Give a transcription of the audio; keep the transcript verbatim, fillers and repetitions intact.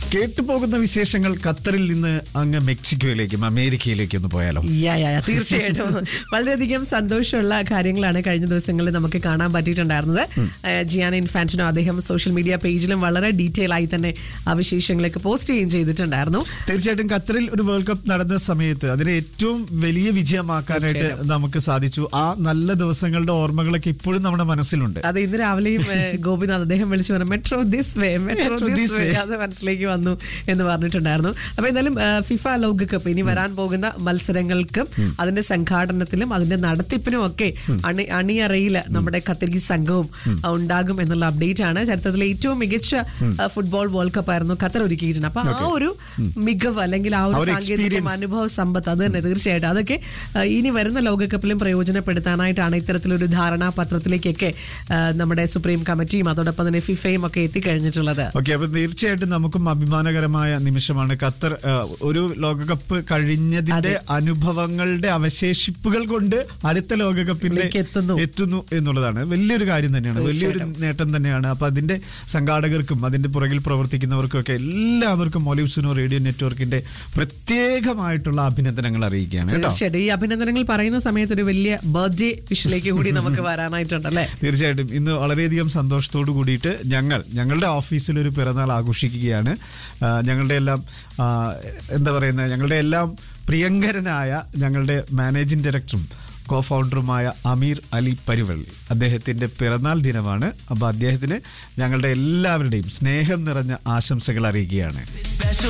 കേട്ടുപോകുന്ന വിശേഷങ്ങൾ ഖത്തറിൽ നിന്ന് അങ്ങ് മെക്സിക്കോയിലേക്കും അമേരിക്കയിലേക്കും ഒന്ന് പോയാലോ? തീർച്ചയായിട്ടും വളരെയധികം സന്തോഷമുള്ള കാര്യങ്ങളാണ് കഴിഞ്ഞ ദിവസങ്ങളിൽ നമുക്ക് കാണാൻ പറ്റിയിട്ടുണ്ടായിരുന്നത്. ജിയാന ഇൻഫാന്റിനോ അദ്ദേഹം സോഷ്യൽ മീഡിയ പേജിലും വളരെ ഡീറ്റെയിൽ ആയി തന്നെ ആ വിശേഷങ്ങളൊക്കെ പോസ്റ്റ് ചെയ്യുകയും ചെയ്തിട്ടുണ്ടായിരുന്നു. തീർച്ചയായിട്ടും ഖത്തറിൽ ഒരു വേൾഡ് കപ്പ് നടന്ന സമയത്ത് അതിനെ ഏറ്റവും വലിയ വിജയമാക്കാനായിട്ട് നമുക്ക് സാധിച്ചു. ആ നല്ല ദിവസങ്ങളുടെ ഓർമ്മകളൊക്കെ ഇപ്പോഴും നമ്മുടെ മനസ്സിലുണ്ട്. അത് ഇന്ന് രാവിലെയും ഗോപിനാഥ് അദ്ദേഹം വിളിച്ചു പറഞ്ഞു metro this way metro this way അത് മനസ്സിലേക്ക് വന്നു എന്ന് പറഞ്ഞിട്ടുണ്ടായിരുന്നു. അപ്പൊ എന്തായാലും ഫിഫ ലോകകപ്പ് ഇനി വരാൻ പോകുന്ന മത്സരങ്ങൾക്കും അതിന്റെ സംഘാടനത്തിലും അതിന്റെ നടത്തിപ്പിനും ഒക്കെ അണി അണിയറയില് നമ്മുടെ ഖത്തരി സംഘവും ഉണ്ടാകും എന്നുള്ള അപ്ഡേറ്റ് ആണ്. ചരിത്രത്തിലെ ഏറ്റവും മികച്ച ഫുട്ബോൾ വേൾഡ് കപ്പ് ആയിരുന്നു ഖത്തർ ഒരുക്കിയിട്ടുണ്ട്. അപ്പൊ ആ ഒരു മികവ് അല്ലെങ്കിൽ ആ ഒരു സാങ്കേതിക അനുഭവ സമ്പത്ത് അത് തന്നെ തീർച്ചയായിട്ടും അതൊക്കെ ഇനി വരുന്ന ലോകകപ്പിലും പ്രയോജനപ്പെടുത്താനായിട്ടാണ് ഇത്തരത്തിലൊരു ധാരണാപത്രത്തിലേക്കൊക്കെ നമ്മുടെ സുപ്രീം കമ്മിറ്റിയും അതോടൊപ്പം തന്നെ ഫിഫയും ഒക്കെ എത്തിക്കഴിഞ്ഞിട്ടുള്ളത്. ഓക്കെ, അപ്പൊ തീർച്ചയായിട്ടും നമുക്കും അഭിമാനകരമായ നിമിഷമാണ്. ഖത്തർ ഒരു ലോകകപ്പ് കഴിഞ്ഞതിന്റെ അനുഭവങ്ങളുടെ അവശേഷിപ്പുകൾ കൊണ്ട് അടുത്ത ലോകകപ്പിന്റെ എത്തുന്നു എന്നുള്ളതാണ് വലിയൊരു കാര്യം തന്നെയാണ്, വലിയൊരു നേട്ടം തന്നെയാണ്. അപ്പൊ അതിന്റെ സംഘാടകർക്കും അതിന്റെ പുറകിൽ പ്രവർത്തിക്കുന്നവർക്കും ഒക്കെ എല്ലാവർക്കും ഒലിവ് സുനോ റേഡിയോ നെറ്റ്വർക്കിന്റെ പ്രത്യേകമായിട്ടുള്ള അഭിനന്ദനങ്ങൾ അറിയിക്കുകയാണ്. തീർച്ചയായിട്ടും ഈ അഭിനന്ദനങ്ങൾ പറയുന്ന സമയത്ത് ഒരു വലിയ ബർത്ത്ഡേ വിഷിലേക്ക് കൂടി നമുക്ക് വരാനായിട്ടുണ്ടല്ലേ? തീർച്ചയായിട്ടും ഇന്ന് വളരെയധികം സന്തോഷത്തോടു കൂടിയിട്ട് ഞങ്ങൾ ഞങ്ങളുടെ ഓഫീസിൽ ഒരു പിറന്നാൾ ആഘോഷിക്കുകയാണ്. ഞങ്ങളുടെ എല്ലാം എന്താ പറയുന്നത് ഞങ്ങളുടെ എല്ലാം പ്രിയങ്കരനായ ഞങ്ങളുടെ മാനേജിംഗ് ഡയറക്ടറും കോ ഫൗണ്ടറുമായ അമീർ അലി പരിവള്ളി അദ്ദേഹത്തിന്റെ പിറന്നാൾ ദിനമാണ്. അപ്പൊ അദ്ദേഹത്തിന് ഞങ്ങളുടെ എല്ലാവരുടെയും സ്നേഹം നിറഞ്ഞ ആശംസകൾ അറിയിക്കുകയാണ്.